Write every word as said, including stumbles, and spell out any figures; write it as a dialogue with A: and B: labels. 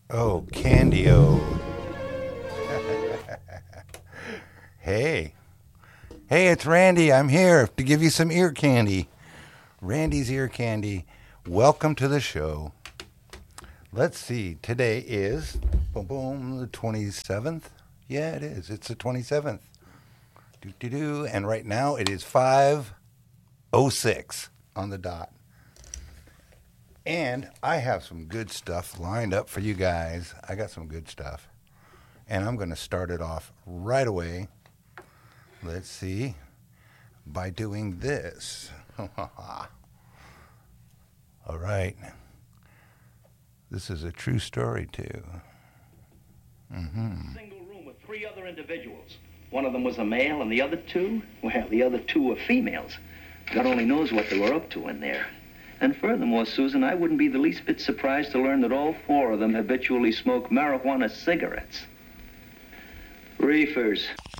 A: Oh, Candy-O. Hey. Hey, it's Randy. I'm here to give you some ear candy. Randy's ear candy. Welcome to the show. Let's see. Today is, boom, boom, the twenty-seventh. Yeah, it is. It's the twenty-seventh. Do-do-do. And right now it is five oh six on the dot. And I have some good stuff lined up for you guys. I got some good stuff. And I'm going to start it off right away. Let's see. By doing this. All right. This is a true story, too. Mm-hmm.
B: Single room with three other individuals. One of them was a male, and the other two, well, the other two were females. God only knows what they were up to in there. And furthermore, Susan, I wouldn't be the least bit surprised to learn that all four of them habitually smoke marijuana cigarettes. Reefers.